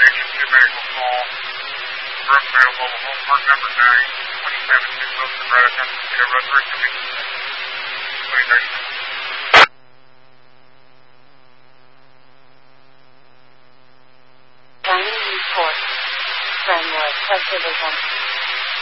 Agency medical call. Drug available. Home park number 927 Wilson Road. Mosquito Road, Virginia. 2030. Dining report. Framework. Subdivision.